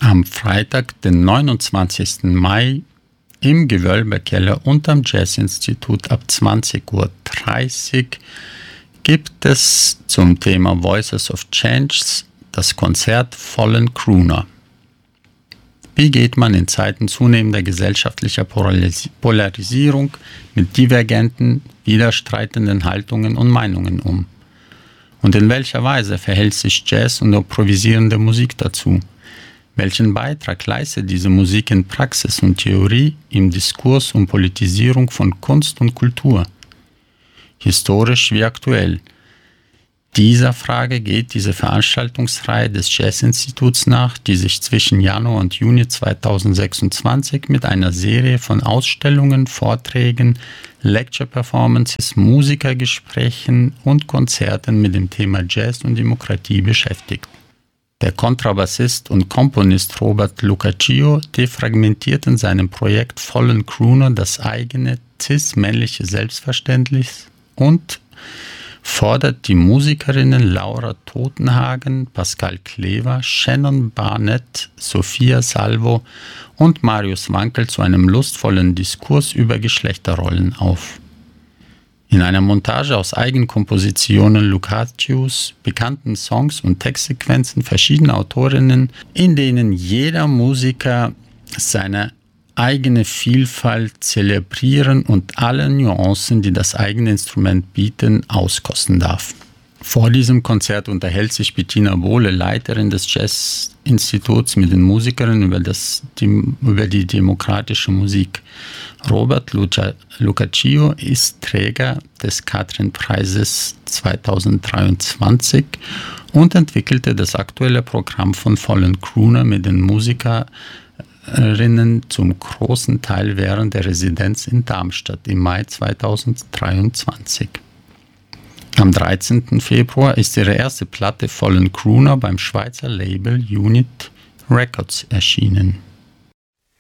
Am Freitag, den 29. Mai, im Gewölbekeller unterm Jazzinstitut ab 20:30 Uhr gibt es zum Thema Voices of Change das Konzert Fallen Crooner. Wie geht man in Zeiten zunehmender gesellschaftlicher Polarisierung mit divergenten, widerstreitenden Haltungen und Meinungen um? Und in welcher Weise verhält sich Jazz und improvisierende Musik dazu? Welchen Beitrag leistet diese Musik in Praxis und Theorie im Diskurs um Politisierung von Kunst und Kultur? Historisch wie aktuell. Dieser Frage geht diese Veranstaltungsreihe des Jazzinstituts nach, die sich zwischen Januar und Juni 2026 mit einer Serie von Ausstellungen, Vorträgen, Lecture-Performances, Musikergesprächen und Konzerten mit dem Thema Jazz und Demokratie beschäftigt. Der Kontrabassist und Komponist Robert Lucaccio defragmentiert in seinem Projekt Fallen Crooner das eigene cis-männliche Selbstverständnis und fordert die Musikerinnen Laura Totenhagen, Pascal Klever, Shannon Barnett, Sophia Salvo und Marius Wankel zu einem lustvollen Diskurs über Geschlechterrollen auf. In einer Montage aus Eigenkompositionen Lucaccios, bekannten Songs und Textsequenzen verschiedener Autorinnen, in denen jeder Musiker seine eigene Vielfalt zelebrieren und alle Nuancen, die das eigene Instrument bieten, auskosten darf. Vor diesem Konzert unterhält sich Bettina Bohle, Leiterin des Jazzinstituts, mit den Musikerinnen über die demokratische Musik. Robert Lucaccio ist Träger des Katrin-Preises 2023 und entwickelte das aktuelle Programm von Fallen Crooner mit den Musikerinnen zum großen Teil während der Residenz in Darmstadt im Mai 2023. Am 13. Februar ist ihre erste Platte Fallen Crooner beim Schweizer Label Unit Records erschienen.